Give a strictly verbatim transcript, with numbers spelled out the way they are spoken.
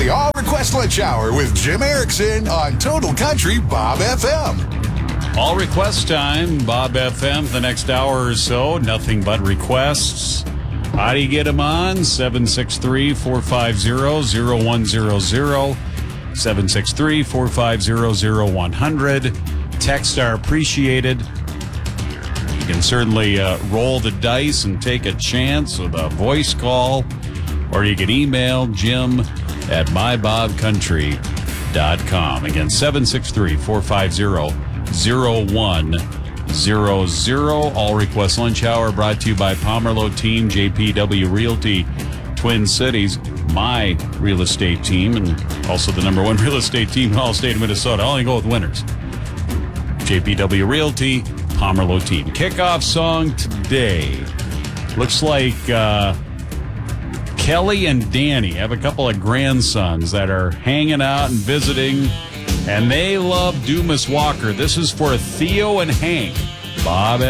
the All Request Lunch Hour with Jim Erickson on Total Country Bob F M. All request time, Bob F M, the next hour or so. Nothing but requests. How do you get them on? seven six three, four five zero, zero one zero zero. seven six three, four five zero, zero one hundred. Texts are appreciated. You can certainly uh, roll the dice and take a chance with a voice call, or you can email Jim at my bob country dot com. Again, seven six three, four five zero, zero one zero zero. All Request Lunch Hour brought to you by Pomerleau Team, J P W Realty, Twin Cities, my real estate team, and also the number one real estate team in all state of Minnesota. I only go with winners. J P W Realty, Pomerleau Team. Kickoff song today. Looks like uh, Kelly and Danny have a couple of grandsons that are hanging out and visiting, and they love Dumas Walker. This is for Theo and Hank. Bob